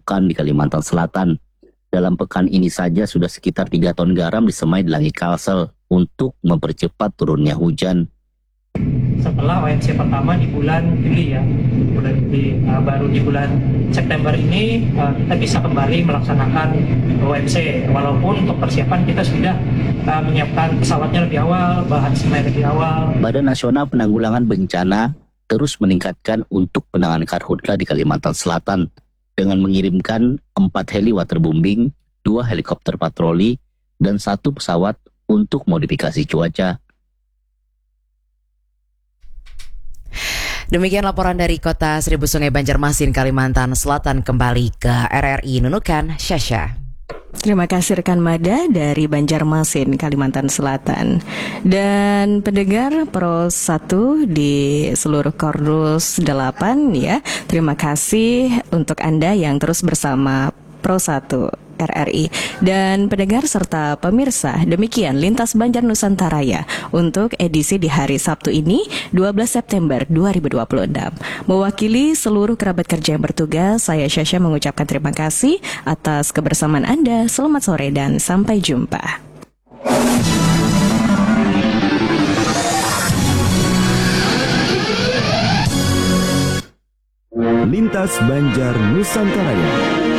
ditemukan di Kalimantan Selatan. Dalam pekan ini saja sudah sekitar 3 ton garam disemai di langit Kalsel untuk mempercepat turunnya hujan. Setelah OMC pertama di bulan Juli baru di bulan September ini kita bisa kembali melaksanakan OMC, walaupun untuk persiapan kita sudah menyiapkan pesawatnya lebih awal, bahan semai lebih awal. Badan Nasional Penanggulangan Bencana terus meningkatkan untuk penanganan karhutla di Kalimantan Selatan dengan mengirimkan 4 heli waterbombing, 2 helikopter patroli, dan 1 pesawat untuk modifikasi cuaca. Demikian laporan dari Kota Seribu Sungai Banjarmasin, Kalimantan Selatan. Kembali ke RRI Nunukan, Syasha. Terima kasih rekan Mada dari Banjarmasin, Kalimantan Selatan. Dan pendengar Pro 1 di seluruh Kordus 8 ya. Terima kasih untuk Anda yang terus bersama Pro 1 RRI dan pendengar serta pemirsa. Demikian Lintas Banjar Nusantara ya untuk edisi di hari Sabtu ini 12 September 2026. Mewakili seluruh kerabat kerja yang bertugas, saya Syasha mengucapkan terima kasih atas kebersamaan Anda. Selamat sore dan sampai jumpa. Lintas Banjar Nusantara.